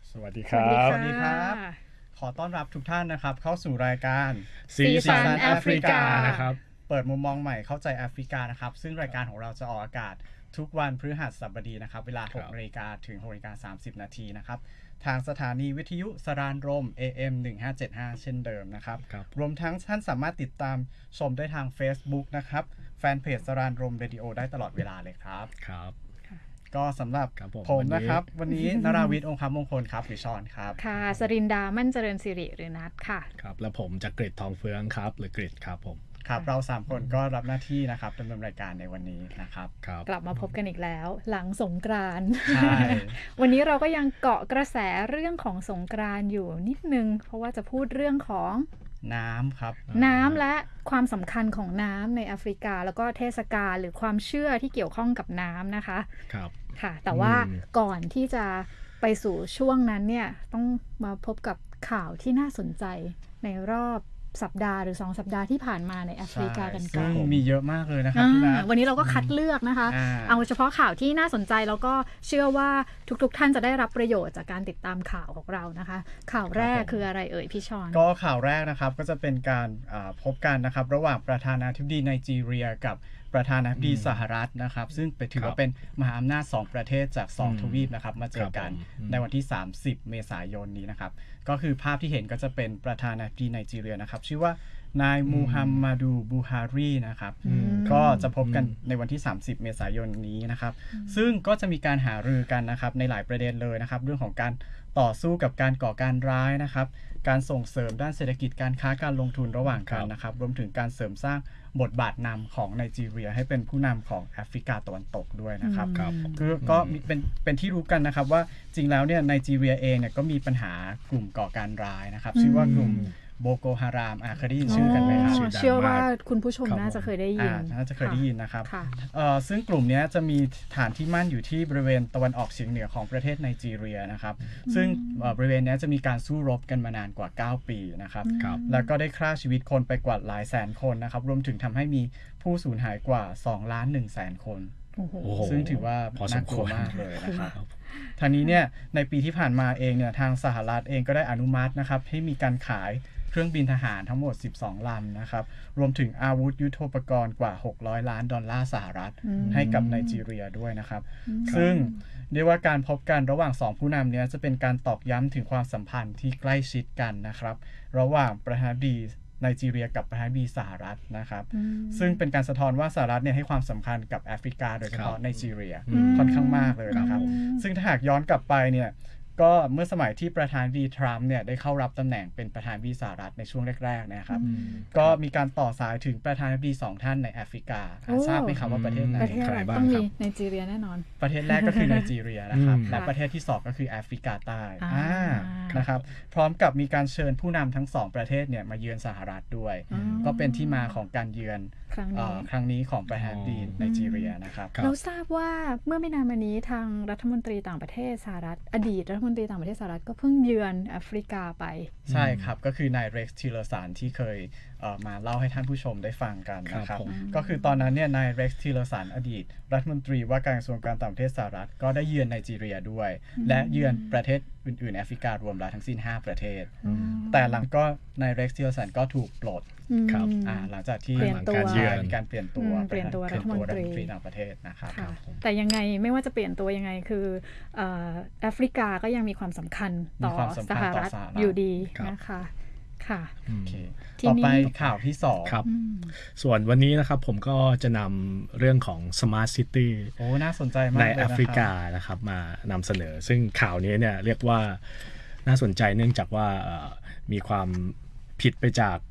สวัสดีครับสวัสดีครับขอต้อนรับทุกท่านนะครับเข้าสู่รายการสีสันแอฟริกานะครับเปิดมุมมองใหม่เข้าใจแอฟริกานะครับซึ่งรายการของเราจะออกอากาศทุกวันพฤหัสบดีนะครับเวลา 6 นาฬิกาถึง 6 นาฬิกา 30 นาทีนะครับทางสถานีวิทยุสรานรม AM 1575 เช่นเดิมนะครับรวมทั้งท่านสามารถติดตามชมได้ทาง Facebook นะครับแฟนเพจสรานรมเรดิโอได้ตลอดเวลาเลยครับก็สำหรับผมนะครับวันนี้นราวิทย์องค์คำมงคลครับหรือชอนครับค่ะสรินดามั่นเจริญสิริหรือนัทค่ะครับแล้วผมจักริดทองเฟืองครับหรือกริดครับผมครับเรา3คนก็รับหน้าที่นะครับดำเนินรายการในวันนี้นะครับกลับมาพบกันอีกแล้วหลังสงกรานต์ใช่วันนี้เราก็ยังเกาะกระแสเรื่องของสงกรานต์อยู่นิดนึงเพราะว่าจะพูดเรื่องของน้ำครับน้ำและความสำคัญของน้ำในแอฟริกาแล้วก็เทศกาลหรือความเชื่อที่เกี่ยวข้องกับน้ำนะคะครับค่ะแต่ว่าก่อนที่จะไปสู่ช่วงนั้นเนี่ยต้องมาพบกับข่าวที่น่าสนใจในรอบสัปดาห์หรือ2สัปดาห์ที่ผ่านมาในแอฟริกากันก่อนมีเยอะมากเลยนะครับวันนี้เราก็คัดเลือกนะคะเอาเฉพาะข่าวที่น่าสนใจแล้วก็เชื่อว่าทุกท่านจะได้รับประโยชน์จากการติดตามข่าวของเรานะคะข่าวแรกคืออะไรเอ่ยพี่ชอนก็ข่าวแรกนะครับก็จะเป็นการพบกันนะครับระหว่างประธานาธิบดีไนจีเรียกับประธานาธิบดีสหรัฐนะครับซึ่งถือว่าเป็นมหาอำนาจ2ประเทศจาก2ทวีปนะครับมาเจอกันในวันที่30เมษายนนี้นะครับก็คือภาพที่เห็นก็จะเป็นประธานาธิบดีไนจีเรียนะครับชื่อว่านายมูฮัมหมัดบูฮารีนะครับก็จะพบกันในวันที่30เมษายนนี้นะครับซึ่งก็จะมีการหารือกันนะครับในหลายประเด็นเลยนะครับเรื่องของการต่อสู้กับการก่อการร้ายนะครับการส่งเสริมด้านเศรษฐกิจการค้าการลงทุนระหว่างกันนะครับรวมถึงการเสริมสร้างบทบาทนำของไนจีเรียให้เป็นผู้นำของแอฟริกาตะวันตกด้วยนะครับก็เป็นที่รู้กันนะครับว่าจริงแล้วเนี่ยไนจีเรียเองเนี่ยก็มีปัญหากลุ่มก่อการร้ายนะครับชื่อว่ากลุ่มโบโกฮารามเคยได้ยินชื่อกันไหมครับเชื่อว่าคุณผู้ชมน่าจะเคยได้ยินน่าจะเคยได้ยินนะครับซึ่งกลุ่มนี้จะมีฐานที่มั่นอยู่ที่บริเวณตะวันออกเฉียงเหนือของประเทศไนจีเรียนะครับซึ่งบริเวณนี้จะมีการสู้รบกันมานานกว่า9ปีนะครับแล้วก็ได้ฆ่าชีวิตคนไปกว่าหลายแสนคนนะครับรวมถึงทำให้มีผู้สูญหายกว่า2,100,000 คนซึ่งถือว่าน่ากลัวมากเลยนะครับทางนี้เนี่ยในปีที่ผ่านมาเองเนี่ยทางสหรัฐเองก็ได้อนุมัตินะครับให้มีการขายเครื่องบินทหารทั้งหมด12ลำนะครับรวมถึงอาวุธยุทโธปกรณ์กว่า$600 ล้านสหรัฐให้กับไนจีเรียด้วยนะครับซึ่งเรียกว่าการพบกันระหว่าง2ผู้นำนี้จะเป็นการตอกย้ำถึงความสัมพันธ์ที่ใกล้ชิดกันนะครับระหว่างประธานาธิบดีไนจีเรียกับประธานาธิบดีสหรัฐนะครับซึ่งเป็นการสะท้อนว่าสหรัฐเนี่ยให้ความสำคัญกับแอฟริกาโดยเฉพาะไนจีเรียค่อนข้างมากเลยนะครับซึ่งถ้าหากย้อนกลับไปเนี่ยก็เมื่อสมัยที่ประธานาธิบดีทรัมป์เนี่ยได้เข้ารับตำแหน่งเป็นประธานาธิบดีสหรัฐในช่วงแรกๆนะครับก็มีการต่อสายถึงประธานาธิบดี2ท่านในแอฟริกาทราบไหมครับว่าประเทศไหนต้องมีไนจีเรียแน่นอนประเทศแรกก็คือไนจีเรียนะครับและประเทศที่2ก็คือแอฟริกาใต้นะครับพร้อมกับมีการเชิญผู้นำทั้ง2ประเทศเนี่ยมาเยือนสหรัฐด้วยก็เป็นที่มาของการเยือนครั้งนี้ของประธานาธิบดีไนจีเรียนะครับเราทราบว่าเมื่อไม่นานมานี้ทางรัฐมนตรีต่างประเทศสหรัฐอดีตรัฐมนตรีต่างประเทศสหรัฐก็เพิ่งเยือนแอฟริกาไปใช่ครับก็คือนายเร็กซ์ทิเลอร์สันที่เคยมาเล่าให้ท่านผู้ชมได้ฟังกันนะครับก็คือตอนนั้นเนี่ยนายเร็กซ์ทิเลอร์สันอดีตรัฐมนตรีว่าการกระทรวงการต่างประเทศสหรัฐก็ได้เยือนไนจีเรียด้วยและเยือนประเทศอื่นๆแอฟริการวมแล้วทั้งสิ้น5ประเทศแต่หลังก็นายเร็กซ์ทิเลอร์สันก็ถูกปลดครับหลังจากที่มีการเปลี่ยนตัวรัฐมนตรีต่างประเทศนะครับแต่ยังไงไม่ว่าจะเปลี่ยนตัวยังไงคือแอฟริกาก็ยังมีความสำคัญต่อสหรัฐอยู่ดีนะคะค่ะต่อไปข่าวที่2 ครับส่วนวันนี้นะครับผมก็จะนำเรื่องของ Smart City น่าสนใจมากในแอฟริกานะครับมานำเสนอซึ่งข่าวนี้เนี่ยเรียกว่าน่าสนใจเนื่องจากว่ามีความผิดไปจาก